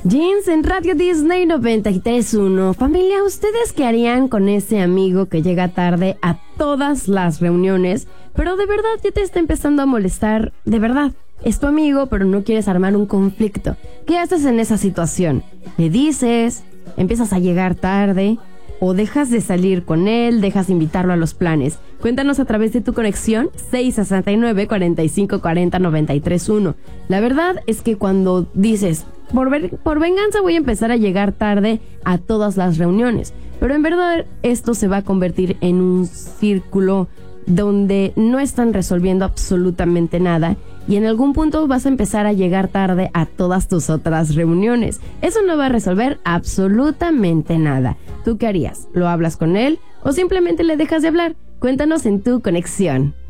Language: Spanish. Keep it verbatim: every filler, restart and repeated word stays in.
Jeans en Radio Disney noventa y tres punto uno. Familia, ¿ustedes qué harían con ese amigo que llega tarde a todas las reuniones, pero de verdad ya te está empezando a molestar? De verdad, es tu amigo, pero no quieres armar un conflicto. ¿Qué haces en esa situación? ¿Le dices? ¿Empiezas a llegar tarde? ¿O dejas de salir con él? ¿Dejas de invitarlo a los planes? Cuéntanos a través de tu conexión seis sesenta y nueve, cuarenta y cinco cuarenta, noventa y tres uno. La verdad es que cuando dices, por, ver, por venganza voy a empezar a llegar tarde a todas las reuniones, pero en verdad esto se va a convertir en un círculo donde no están resolviendo absolutamente nada y en algún punto vas a empezar a llegar tarde a todas tus otras reuniones. Eso no va a resolver absolutamente nada. ¿Tú qué harías? ¿Lo hablas con él o simplemente le dejas de hablar? Cuéntanos en tu conexión.